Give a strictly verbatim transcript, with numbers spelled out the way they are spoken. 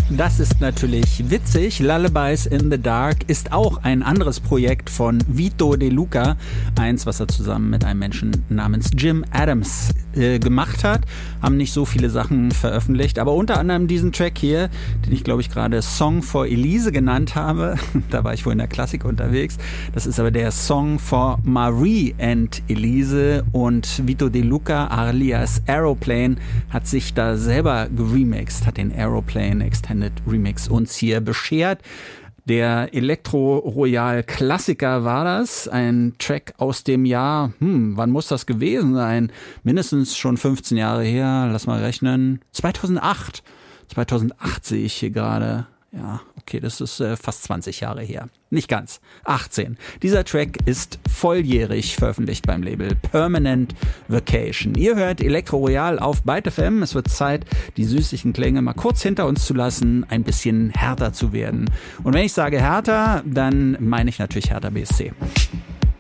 Das ist natürlich witzig. Lullabies in the Dark ist auch ein anderes Projekt von Vito De Luca. Eins, was er zusammen mit einem Menschen namens Jim Adams äh, gemacht hat. Haben nicht so viele Sachen veröffentlicht, aber unter anderem diesen Track hier, den ich glaube ich gerade Song for Elise genannt habe. Da war ich wohl in der Klassik unterwegs. Das ist aber der Song for Marie and Elise, und Vito De Luca alias Aeroplane hat sich da selber geremixed, hat den Aeroplane Extended Remix uns hier beschert. Der Elektro-Royal-Klassiker war das, ein Track aus dem Jahr, hm, wann muss das gewesen sein? Mindestens schon fünfzehn Jahre her, lass mal rechnen, zweitausendacht. zweitausendacht sehe ich hier gerade. Ja, okay, das ist äh, fast zwanzig Jahre her. Nicht ganz, achtzehn. Dieser Track ist volljährig veröffentlicht beim Label Permanent Vacation. Ihr hört Elektro Royal auf Byte F M. Es wird Zeit, die süßlichen Klänge mal kurz hinter uns zu lassen, ein bisschen härter zu werden. Und wenn ich sage härter, dann meine ich natürlich Hertha B S C.